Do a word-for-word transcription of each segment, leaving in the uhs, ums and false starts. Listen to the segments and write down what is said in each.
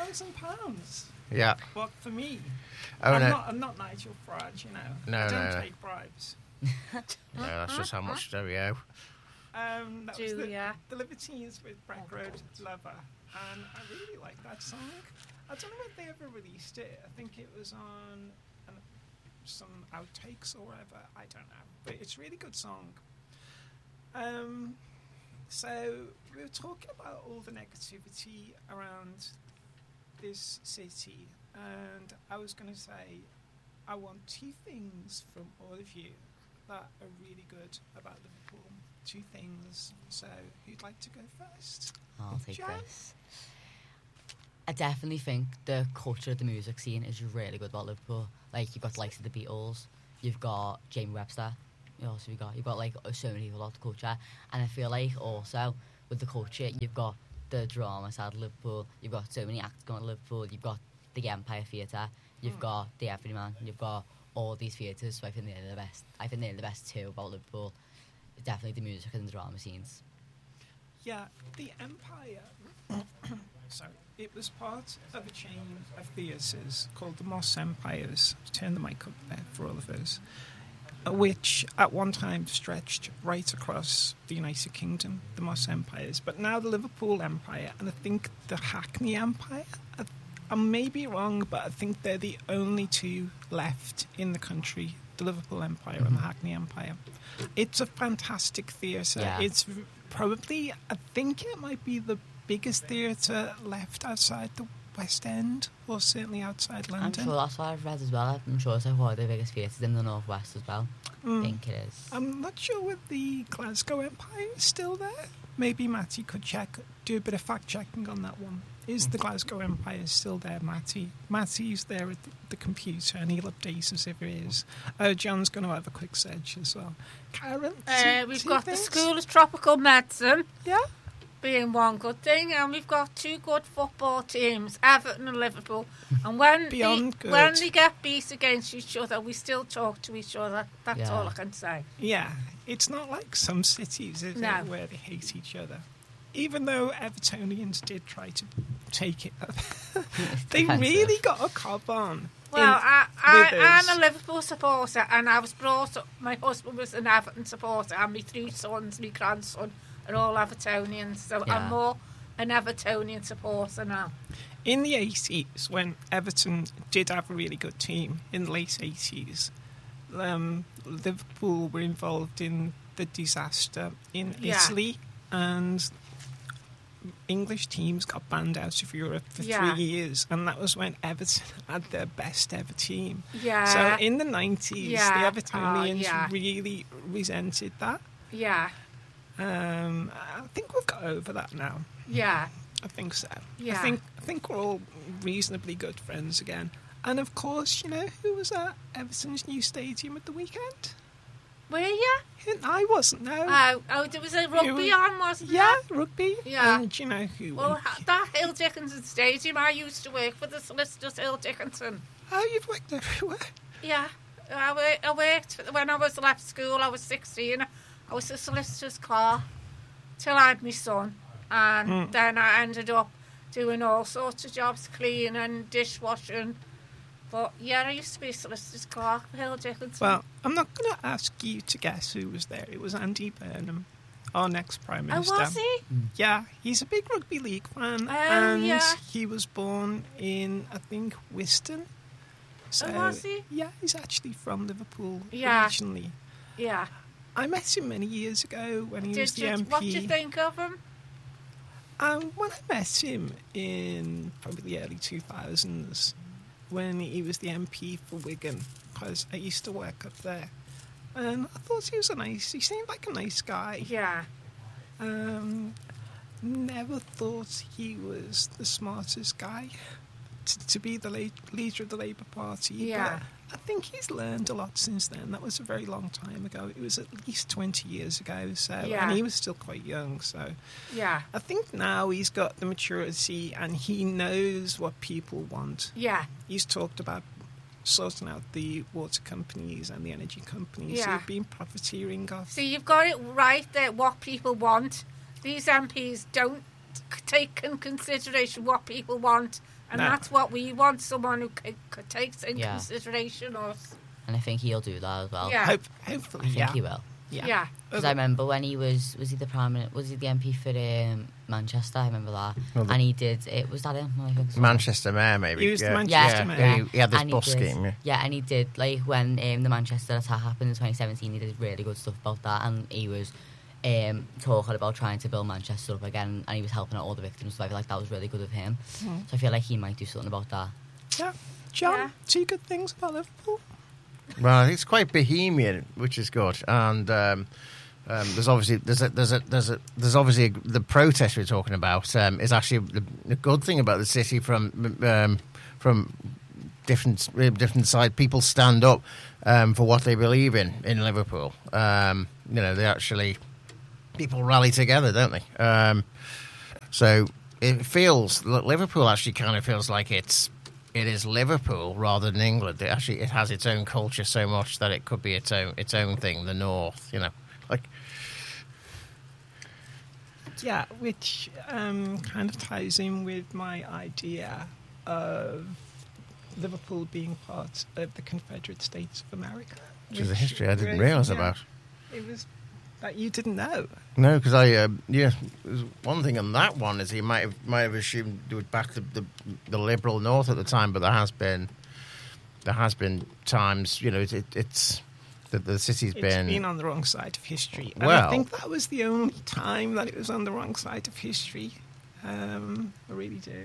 thousand pounds. Yeah. But for me, Oh, I'm no. not. I'm not Nigel Farage. You know. No, I don't no, no. take bribes. No, that's just how much do we owe. Um, that was the, Julia. the Libertines with Breck Road Lover, and I really like that song. I don't know if they ever released it. I think it was on an, some outtakes or whatever. I don't know, but it's a really good song. Um, so we were talking about all the negativity around this city, and I was going to say I want two things from all of you that are really good about Liverpool. Two things. So, who'd like to go first? I'll take Jan? this. I definitely think the culture of the music scene is really good about Liverpool. Like, you've got the likes of the Beatles, you've got Jamie Webster, you also you've got, you've got like so many people about the culture. And I feel like also with the culture, you've got the drama side of Liverpool, you've got so many acts going to Liverpool, you've got the Empire Theatre, you've Mm. got the Everyman, you've got all these theatres, so I think they're the best. I think they're the best too about Liverpool. Definitely the music and the drama scenes. Yeah, the Empire. Sorry, it was part of a chain of theatres called the Moss Empires. Turn the mic up there for all of us. uh, Which at one time stretched right across the United Kingdom, the Moss Empires. But now the Liverpool Empire, and I think the Hackney Empire. I, I may be wrong, but I think they're the only two left in the country. The Liverpool Empire mm-hmm. and the Hackney Empire. It's a fantastic theatre. Yeah. It's probably, I think it might be the biggest theatre left outside the West End, or certainly outside London. I'm sure that's what I've read as well. I'm sure it's like one of the biggest theatres in the Northwest as well. Mm. I think it is. I'm not sure whether the Glasgow Empire is still there. Maybe Matty could check, do a bit of fact checking on that one. Is the Glasgow Empire still there, Matty? Matty's there at the computer and he'll update us if it is. Uh, John's going to have a quick search as well. Karen? Uh, two- we've two got the things? School of Tropical Medicine Yeah? being one good thing, and we've got two good football teams, Everton and Liverpool. And when Beyond they, good. when they get beat against each other, we still talk to each other. That's Yeah. all I can say. Yeah. It's not like some cities, is No. it, where they hate each other. Even though Evertonians did try to take it up. They Defensive. really got a cob on. Well, in- I, with I, us. I'm a Liverpool supporter, and I was brought up, my husband was an Everton supporter, and my three sons, my grandson, are all Evertonians, so Yeah. I'm more an Evertonian supporter now. In the eighties, when Everton did have a really good team, in the late eighties, um, Liverpool were involved in the disaster in Yeah. Italy, and English teams got banned out of Europe for Yeah. three years, and that was when Everton had their best ever team. Yeah. So in the nineties, Yeah. the Oh, Evertonians yeah. really resented that. Yeah, Um, I think we've got over that now. yeah, I think so. Yeah. I think I think we're all reasonably good friends again. And of course, you know who was at Everton's new stadium at the weekend? were you? I wasn't. No. Oh, oh, there was a rugby was- on, wasn't yeah, there? rugby. Yeah. And you know who? Well, went? ha- that Hill Dickinson Stadium, I used to work for the solicitors Hill Dickinson. Oh, you've worked everywhere. Yeah, I, wor- I worked, when I was left school, I was sixteen, I was a solicitor's clerk till I had my son, and Mm. then I ended up doing all sorts of jobs, cleaning, dishwashing. But yeah, I used to be a solicitor's clerk for Hill Dickinson. Well, I'm not going to ask you to guess who was there. It was Andy Burnham, our next Prime oh, Minister. was he? Yeah, he's a big rugby league fan, Oh, and yeah. he was born in, I think, Wiston. So, Oh, was he? Yeah, he's actually from Liverpool Yeah. originally. Yeah. I met him many years ago when he was Did the you, M P. what did you think of him? Um, when I met him in probably the early two thousands, when he was the M P for Wigan, because I used to work up there, and I thought he was a nice. He seemed like a nice guy. Yeah. Um, never thought he was the smartest guy to, to be the la- leader of the Labour Party. Yeah. But I think he's learned a lot since then. That was a very long time ago. It was at least twenty years ago. So, Yeah. and he was still quite young. So, Yeah. I think now he's got the maturity and he knows what people want. Yeah. He's talked about sorting out the water companies and the energy companies Yeah. who've been profiteering off. So you've got it right there, what people want. These M Ps don't c- take in consideration what people want And No. that's what we want, someone who c- c- takes in Yeah. consideration us. And I think he'll do that as well. Yeah. Hope, I hopefully, think yeah. he will. Yeah. Yeah. Because I remember when he was, was he the prime minister, was he the M P for um, Manchester? I remember that. Well, the- and he did, it was that him? I think so. Manchester Mayor, maybe. He was the yeah. Manchester yeah. Mayor. Yeah, he, he had this And bus did, scheme, yeah. Yeah, and he did, like, when um, the Manchester attack happened in twenty seventeen, he did really good stuff about that, and he was um, talking about trying to build Manchester up again, and he was helping out all the victims, so I feel like that was really good of him. Mm. So I feel like he might do something about that. Yeah. John, Yeah. two good things about Liverpool. Well, it's quite bohemian, which is good, and um, um, there's obviously there's a, there's a, there's a, there's obviously a, the protest we're talking about um, is actually the, the good thing about the city from um, from different different side. People stand up um, for what they believe in in Liverpool. Um, you know, they actually people rally together, don't they? Um, so it feels Liverpool actually kind of feels like it's. It is Liverpool rather than England. It actually it has its own culture so much that it could be its own its own thing. The North, you know, like Yeah, which um, kind of ties in with my idea of Liverpool being part of the Confederate States of America. which is a which history I didn't really- realise yeah, about. It was that you didn't know. No, because I uh, yeah, there's one thing on that one is he might have might have assumed it was back to the the liberal North at the time, but there has been there has been times, you know, it, it, it's that the city's It's been, been on the wrong side of history. And Well- I think that was the only time that it was on the wrong side of history. Um, I really do.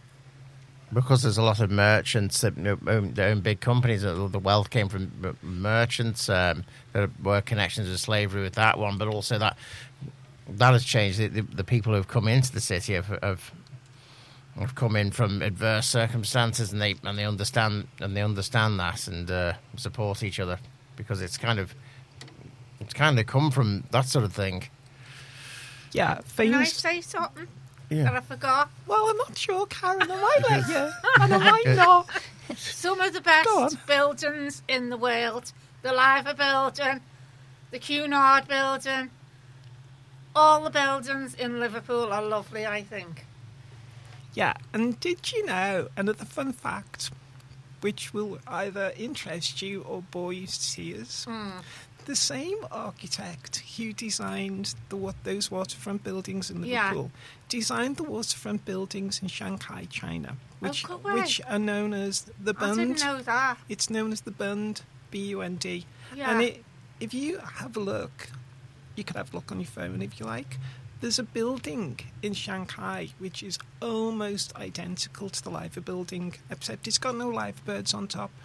because there's a lot of merchants that own, that own big companies. The wealth came from m- merchants. Um, there were connections with slavery with that one, but also that that has changed. The, the, the people who have come into the city have, have have come in from adverse circumstances, and they and they understand and they understand that and uh, support each other because it's kind of it's kind of come from that sort of thing. Yeah, Can I famous. say something that Yeah. I forgot? Well, I'm not sure, Karen. I might let you, and I might not. Some of the Go on. best buildings in the world. The Liver Building, the Cunard Building. All the buildings in Liverpool are lovely, I think. Yeah, and did you know another fun fact, which will either interest you or bore you to tears? Mm. The same architect who designed the what those waterfront buildings in Yeah. Liverpool designed the waterfront buildings in Shanghai, China, which good way. which are known as the I didn't Bund. know that. It's known as the Bund, B U N D. Yeah. And it, if you have a look, you could have a look on your phone if you like. There's a building in Shanghai which is almost identical to the Liver building, except it's got no live birds on top.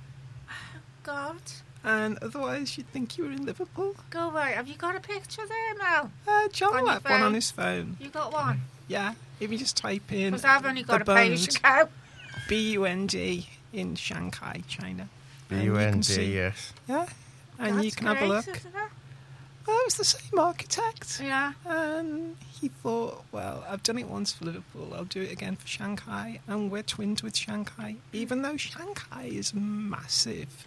God. And otherwise, you'd think you were in Liverpool. Go away. Have you got a picture there, Mel? Uh, John On will your have one on phone? his phone. You got one? Yeah, if you just type in Because I've only got the a page Bund, to go. B U N D in Shanghai, China. And B you U can N see- D, yes. Yeah, and That's you can have a great, look. isn't it? Well, it's the same architect. Yeah. And he thought, well, I've done it once for Liverpool, I'll do it again for Shanghai. And we're twinned with Shanghai, even though Shanghai is massive.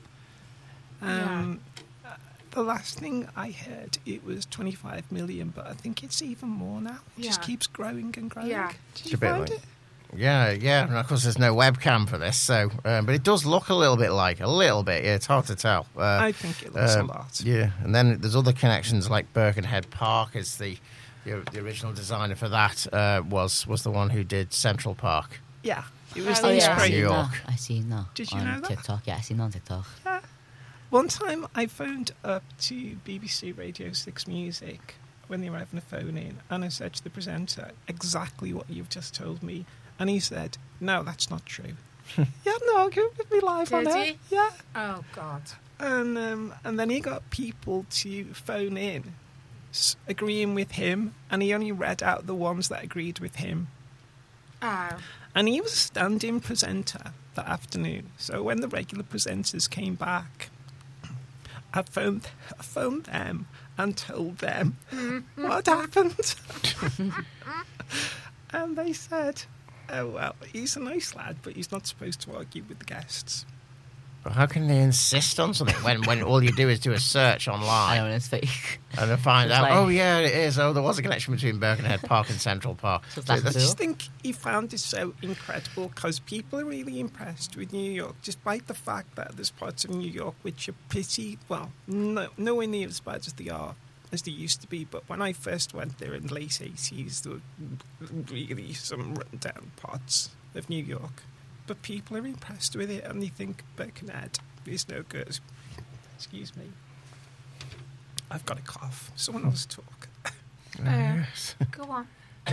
Um, uh, The last thing I heard, it was twenty-five million, but I think it's even more now. It just Yeah. keeps growing and growing. Yeah. Did It's you a bit find like- it? Yeah, yeah. And of course, there's no webcam for this, so um, but it does look a little bit like a little bit. Yeah, it's hard to tell. Uh, I think it looks um, a lot. Yeah, and then there's other connections like Birkenhead Park is the the, the original designer for that uh, was was the one who did Central Park. Yeah, it was Oh, the Oh yeah, I yeah. New seen inspiration. York. that. I seen that. Did you on know that? TikTok. Yeah, I seen that on TikTok. Yeah. One time I phoned up to B B C Radio six Music when they were having a phone in, and I said to the presenter exactly what you've just told me, and he said, "No, that's not true." Yeah, no, give me live on Did it. he? Yeah, Oh, God. and um, and then he got people to phone in, s- agreeing with him, and he only read out the ones that agreed with him. Oh. And he was a stand-in presenter that afternoon. So when the regular presenters came back, I phoned, I phoned them and told them what happened. And they said, oh, well, he's a nice lad, but he's not supposed to argue with the guests. How can they insist on something when, when all you do is do a search I online know, and it's fake. and then find It's out, like- oh, yeah, it is. Oh, there was a connection between Birkenhead Park and Central Park. So So that's I that's- cool. just think he found it so incredible because people are really impressed with New York, despite the fact that there's parts of New York which are pretty, well, no, nowhere near as bad as they are, as they used to be. But when I first went there in the late eighties, there were really some run-down parts of New York. But people are impressed with it and they think Birkenhead is no good. Excuse me. I've got a cough. Someone else talk. Oh, yes. Go on.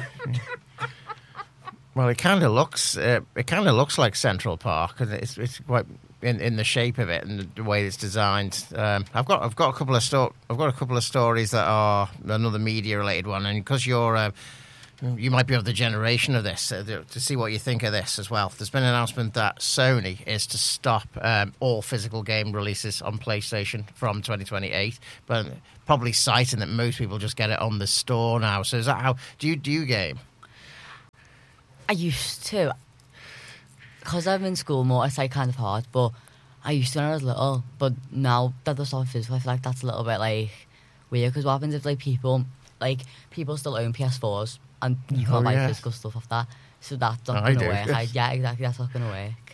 Well, it kind of looks uh, it kind of looks like Central Park, and it's it's quite in, in the shape of it and the way it's designed. Um, I've got I've got a couple of sto- I've got a couple of stories that are another media related one, and because you're uh, you might be of the generation of this uh, to see what you think of this as well. There's been an announcement that Sony is to stop um, all physical game releases on PlayStation from twenty twenty-eight, but probably citing that most people just get it on the store now. So is that how do you do you game? I used to. Because I'm in school more, it's like kind of hard, but I used to when I was little. But now that they're so physical, I feel like that's a little bit like weird. Because what happens if like people, like people still own P S fours and you can't Oh, buy yeah. physical stuff off that, so that's not I going to do. work. I, yeah, exactly, that's not going to work.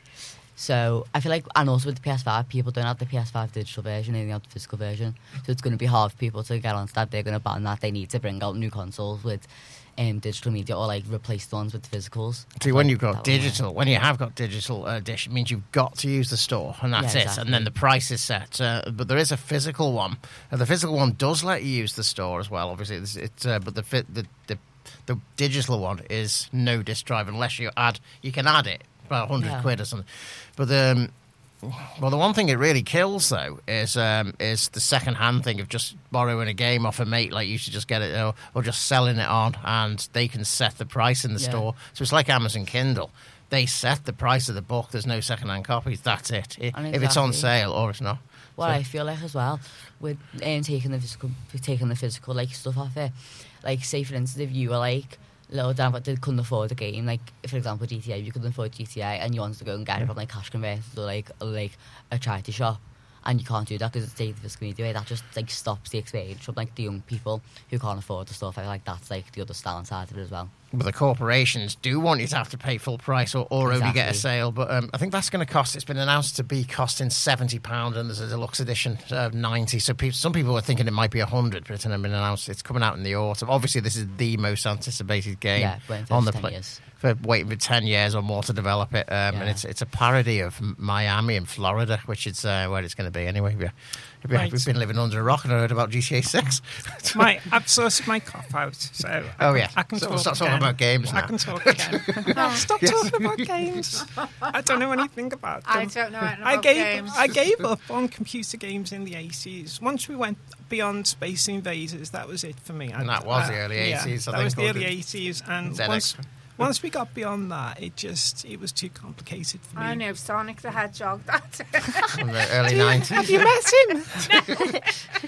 So I feel like, and also with the P S five, people don't have the P S five digital version, they only have the physical version. So it's going to be hard for people to get onto that. They're going to ban that. They need to bring out new consoles with um, digital media or like replace the ones with the physicals. See, I when think you've got that will work. digital, when you have got digital uh, dish, it means you've got to use the store, and that's Yeah, it. exactly. And then the price is set. Uh, but there is a physical one. And the physical one does let you use the store as well. Obviously, it's, it's uh, but the, fi- the the the digital one is no disk drive unless you add. You can add it about a hundred Yeah. quid or something. But um, well, the one thing it really kills though is um, is the second hand thing of just borrowing a game off a mate, like you should just get it or, or just selling it on, and they can set the price in the Yeah. store. So it's like Amazon Kindle. They set the price of the book. There's no second hand copies. That's it. I- And If it's on exactly. sale or it's not. What So- I feel like as well with um, taking the physical, taking the physical like stuff off it, like say for instance if you were like little down but they couldn't afford a game, like for example G T A, you couldn't afford G T A and you wanted to go and get it from like cash converters or like or, like a charity shop, and you can't do that because it's taking the physical media away. That just like stops the experience from like the young people who can't afford the stuff. I feel like that's like the other style side of it as well. But the corporations do want you to have to pay full price or, or only get a Exactly. sale. But um, I think that's going to cost, it's been announced to be costing seventy pounds, and there's a deluxe edition of ninety. So pe- some people are thinking it might be one hundred, but it's been announced. It's coming out in the autumn. Obviously, this is the most anticipated game Yeah, waiting for on the ten pla- years. for waiting for ten years or more to develop it. Um, And Yeah. it's it's a parody of M- Miami and Florida, which is uh, where it's going to be anyway. If you- if you- Right. We've been living under a rock and I heard about G T A six. My, I've sorted my cough out, so I Oh, can, yeah. I can So talk we'll start talking again. about games I now. can talk again. No, stop talking about games. I don't know anything about them. I don't know anything I about gave games. I gave up on computer games in the eighties. Once we went beyond Space Invaders, that was it for me. And I- that was uh, the early yeah, eighties, I that think, was the or early the- eighties, and Z X. once once we got beyond that, it just it was too complicated for me. I know Sonic the Hedgehog. That's From the early Have nineties. you met him?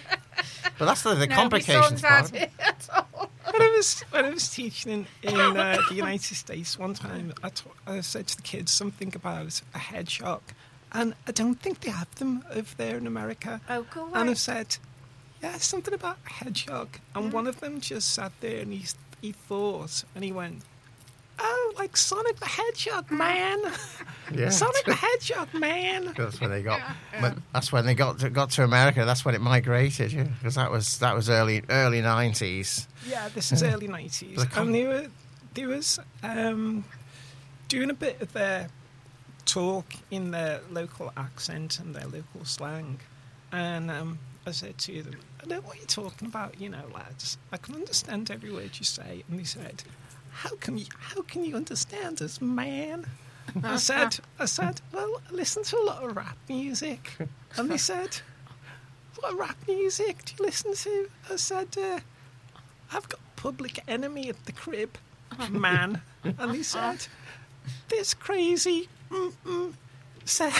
But that's the, the no, complications my son's part. had it at all. when I was when I was teaching in, in uh, the United States one time, I, ta- I said to the kids something about a hedgehog, and I don't think they have them over there in America. Oh, go away. And I said, yeah, something about a hedgehog, and one of them just sat there and he he thought, and he went, oh, like Sonic the Hedgehog, man. Yeah. Sonic the Hedgehog, man. That's when they got. Yeah, yeah. When, that's when they got to, got to America. That's when it migrated. Yeah, because that was that was early early nineties. Yeah, this is early nineties, The com- and they were they was um, doing a bit of their talk in their local accent and their local slang, and um, I said to them, "I know what you're talking about, you know, lads. I can understand every word you say." And they said, "How can you how can you understand us, man?" I said, "I said, well, I listen to a lot of rap music," and they said, "What rap music do you listen to?" I said, uh, I've got Public Enemy at the crib, man. And he said, this crazy mm-mm said,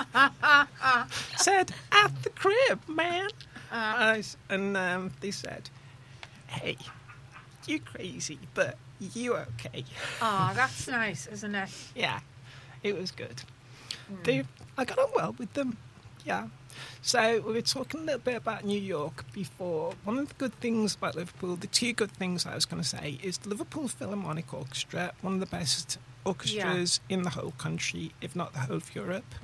said, at the crib, man. And, I s- and um, they said, hey, you crazy, but you okay. Oh, that's nice, isn't it? Yeah, it was good. They, I got on well with them. Yeah. So we were talking a little bit about New York before. One of the good things about Liverpool, the two good things I was going to say, is the Liverpool Philharmonic Orchestra, one of the best orchestras yeah. in the whole country, if not the whole of Europe.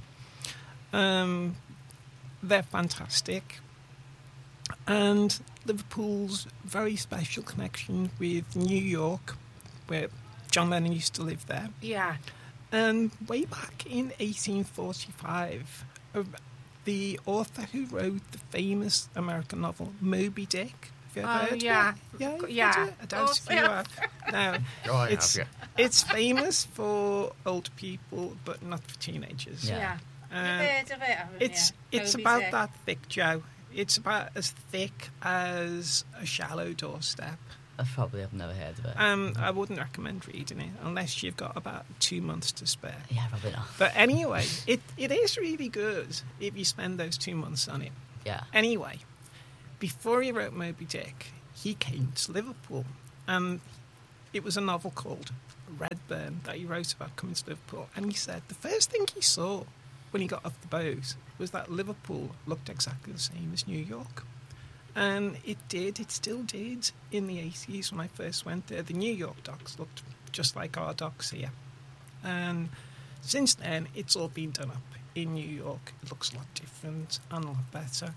Um, they're fantastic. And Liverpool's very special connection with New York, where John Lennon used to live there. Yeah. And way back in eighteen forty-five, uh, the author who wrote the famous American novel Moby Dick. Have you ever Oh, heard yeah. of it? Yeah, you've Yeah. heard of it? I doubt if you have. No, Oh, I it's, have, it's famous for old people, but not for teenagers. Yeah. Yeah. Um, You've heard of it, haven't it's you? it's Moby about Dick. that thick, Joe. It's about as thick as a shallow doorstep. I probably have never heard of it. Um, I wouldn't recommend reading it unless you've got about two months to spare. yeah, probably not. But anyway, it, it is really good if you spend those two months on it. Yeah. Anyway, before he wrote Moby Dick, he came to Liverpool, and it was a novel called Redburn that he wrote about coming to Liverpool. And he said the first thing he saw when he got off the boat was that Liverpool looked exactly the same as New York. And it did, it still did in the eighties when I first went there. The New York docks looked just like our docks here. And since then, it's all been done up in New York. It looks a lot different and a lot better.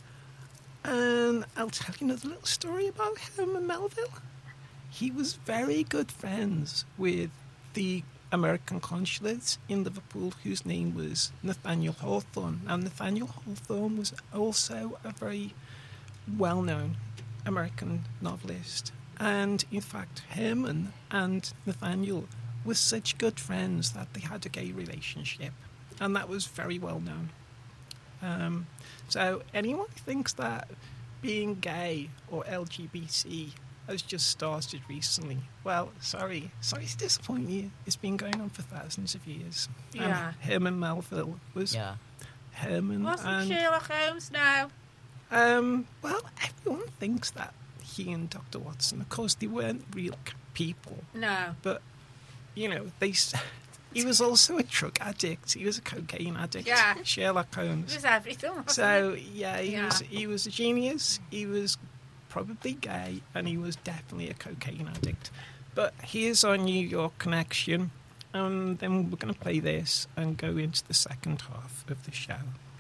And I'll tell you another little story about Herman Melville. He was very good friends with the American consulate in Liverpool, whose name was Nathaniel Hawthorne. Now, Nathaniel Hawthorne was also a very well-known American novelist. And, in fact, Herman and Nathaniel were such good friends that they had a gay relationship. And that was very well known. Um, so anyone who thinks that being gay or L G B T has just started recently, well, sorry, sorry to disappoint you. It's been going on for thousands of years. Yeah. Um, Herman Melville was Yeah. Herman. Wasn't and, Sherlock Holmes now? Um, well, everyone thinks that he and Doctor Watson, of course, they weren't real c- people, No. but, you know, they. s- He was also a drug addict. He was a cocaine addict. Yeah. Sherlock It Holmes. was everything, wasn't So it? yeah, he Yeah. was he was a genius. He was probably gay, and he was definitely a cocaine addict. But here's our New York connection, and then we're going to play this and go into the second half of the show.